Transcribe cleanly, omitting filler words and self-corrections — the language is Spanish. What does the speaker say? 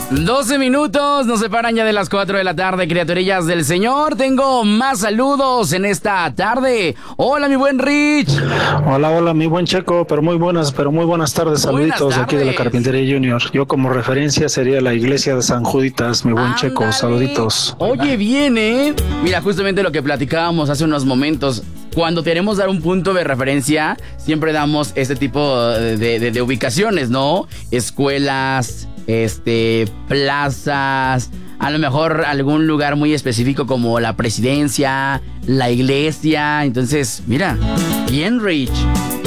12 minutos, nos separan ya de las 4 de la tarde, criaturillas del Señor. Tengo más saludos en esta tarde. Hola, mi buen Rich. Hola, mi buen Checo, pero muy buenas tardes, saluditos Buenas aquí de la tardes. Carpintería Junior. Yo como referencia sería la iglesia de San Juditas, mi buen Checo, Ándale. saluditos. Oye, bien, ¿eh? Mira, justamente lo que platicábamos hace unos momentos. Cuando queremos dar un punto de referencia, siempre damos este tipo de ubicaciones, ¿no? Escuelas, plazas, a lo mejor algún lugar muy específico como la presidencia, la iglesia. Entonces, mira, bien, Rich.